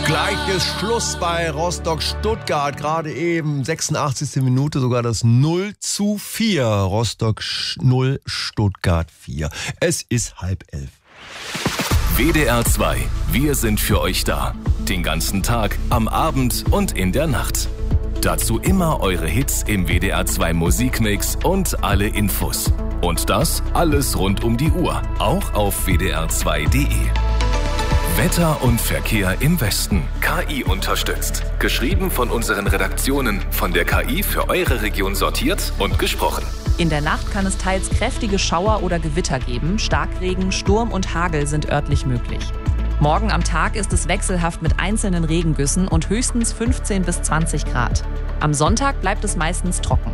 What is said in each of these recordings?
Gleich ist Schluss bei Rostock-Stuttgart. Gerade eben, 86. Minute, sogar das 0:4. Rostock 0, Stuttgart 4. Es ist 10:30. WDR 2. Wir sind für euch da. Den ganzen Tag, am Abend und in der Nacht. Dazu immer eure Hits im WDR 2 Musikmix und alle Infos. Und das alles rund um die Uhr, auch auf wdr2.de. Wetter und Verkehr im Westen. KI unterstützt. Geschrieben von unseren Redaktionen, von der KI für eure Region sortiert und gesprochen. In der Nacht kann es teils kräftige Schauer oder Gewitter geben. Starkregen, Sturm und Hagel sind örtlich möglich. Morgen am Tag ist es wechselhaft mit einzelnen Regengüssen und höchstens 15 bis 20 Grad. Am Sonntag bleibt es meistens trocken.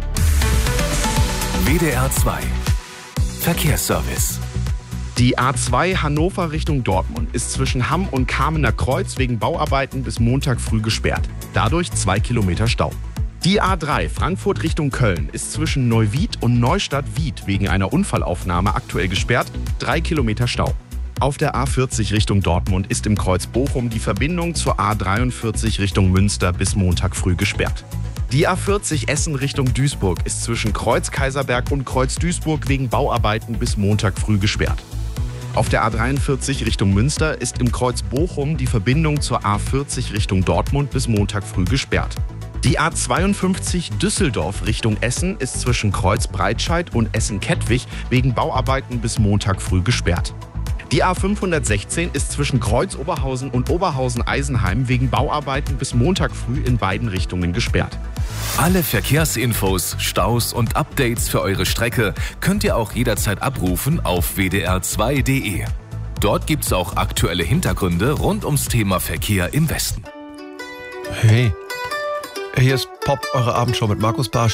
WDR 2. Verkehrsservice. Die A2 Hannover Richtung Dortmund ist zwischen Hamm und Kamener Kreuz wegen Bauarbeiten bis Montag früh gesperrt. Dadurch 2 Kilometer Stau. Die A3 Frankfurt Richtung Köln ist zwischen Neuwied und Neustadt-Wied wegen einer Unfallaufnahme aktuell gesperrt. 3 Kilometer Stau. Auf der A40 Richtung Dortmund ist im Kreuz Bochum die Verbindung zur A43 Richtung Münster bis Montag früh gesperrt. Die A40 Essen Richtung Duisburg ist zwischen Kreuz Kaiserberg und Kreuz Duisburg wegen Bauarbeiten bis Montag früh gesperrt. Auf der A43 Richtung Münster ist im Kreuz Bochum die Verbindung zur A40 Richtung Dortmund bis Montag früh gesperrt. Die A52 Düsseldorf Richtung Essen ist zwischen Kreuz Breitscheid und Essen-Kettwig wegen Bauarbeiten bis Montag früh gesperrt. Die A516 ist zwischen Kreuz Oberhausen und Oberhausen-Eisenheim wegen Bauarbeiten bis Montag früh in beiden Richtungen gesperrt. Alle Verkehrsinfos, Staus und Updates für eure Strecke könnt ihr auch jederzeit abrufen auf wdr2.de. Dort gibt's auch aktuelle Hintergründe rund ums Thema Verkehr im Westen. Hey, hier ist Pop, eure Abendshow mit Markus Barsch.